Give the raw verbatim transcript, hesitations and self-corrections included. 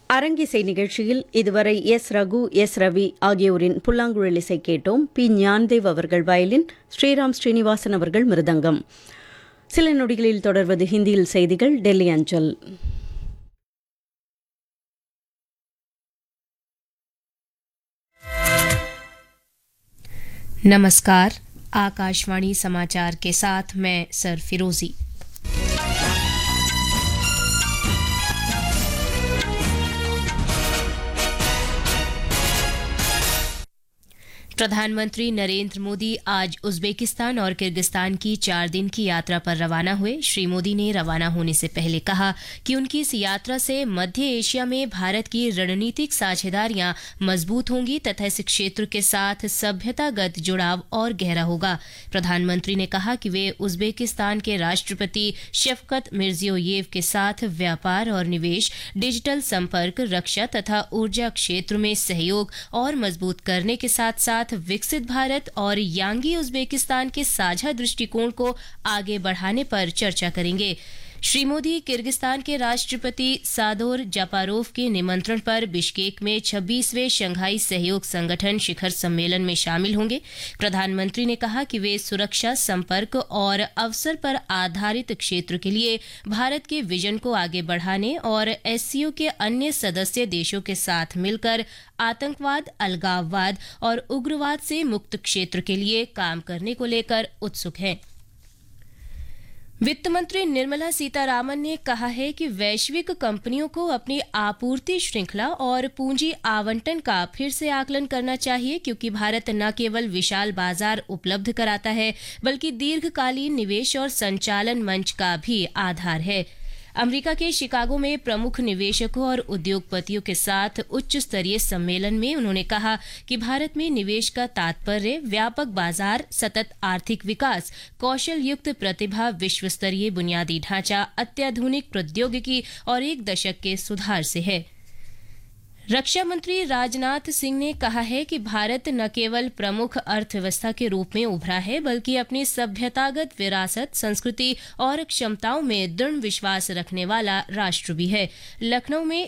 அரங்கிசை நிகழ்ச்சியில் இதுவரை எஸ் ரகு, எஸ் ரவி ஆகியோரின் புல்லாங்குழல் இசை கேட்டோம். பி ஞான்தேவ் அவர்கள் வயலின், ஸ்ரீராம் ஸ்ரீனிவாசன் அவர்கள் மிருதங்கம். சில நொடிகளில் தொடர்வது ஹிந்தியில் செய்திகள், டெல்லி அஞ்சல். नमस्कार, आकाशवाणी समाचार के साथ मैं सर फिरोजी। प्रधानमंत्री नरेंद्र मोदी आज उज्बेकिस्तान और किर्गिस्तान की चार दिन की यात्रा पर रवाना हुए। श्री मोदी ने रवाना होने से पहले कहा कि उनकी इस यात्रा से मध्य एशिया में भारत की रणनीतिक साझेदारियां मजबूत होंगी तथा इस क्षेत्र के साथ सभ्यतागत जुड़ाव और गहरा होगा। प्रधानमंत्री ने कहा कि वे उज्बेकिस्तान के राष्ट्रपति शफकत मिर्जियोयेव के साथ व्यापार और निवेश, डिजिटल संपर्क, रक्षा तथा ऊर्जा क्षेत्र में सहयोग और मजबूत करने के साथ साथ विकसित भारत और यांगी उज्बेकिस्तान के साझा दृष्टिकोण को आगे बढ़ाने पर चर्चा करेंगे। श्री मोदी किर्गिस्तान के राष्ट्रपति सादोर जापारोव के निमंत्रण पर बिश्केक में छब्बीसवें शंघाई सहयोग संगठन शिखर सम्मेलन में शामिल होंगे। प्रधानमंत्री ने कहा कि वे सुरक्षा, संपर्क और अवसर पर आधारित क्षेत्र के लिए भारत के विजन को आगे बढ़ाने और एससीओ के अन्य सदस्य देशों के साथ मिलकर आतंकवाद, अलगाववाद और उग्रवाद से मुक्त क्षेत्र के लिए काम करने को लेकर उत्सुक हैं। वित्त मंत्री निर्मला सीतारामन ने कहा है कि वैश्विक कंपनियों को अपनी आपूर्ति श्रृंखला और पूंजी आवंटन का फिर से आकलन करना चाहिए, क्योंकि भारत न केवल विशाल बाजार उपलब्ध कराता है बल्कि दीर्घकालीन निवेश और संचालन मंच का भी आधार है। अमेरिका के शिकागो में प्रमुख निवेशकों और उद्योगपतियों के साथ उच्च स्तरीय सम्मेलन में उन्होंने कहा कि भारत में निवेश का तात्पर्य व्यापक बाजार, सतत आर्थिक विकास, कौशल युक्त प्रतिभा, विश्व स्तरीय बुनियादी ढांचा, अत्याधुनिक प्रौद्योगिकी और एक दशक के सुधार से है। रक्षा मंत्री राजनाथ सिंह ने कहा है कि भारत न केवल प्रमुख अर्थव्यवस्था के रूप में उभरा है बल्कि अपनी सभ्यतागत विरासत, संस्कृति और क्षमताओं में दृढ़ विश्वास रखने वाला राष्ट्र भी है। लखनऊ में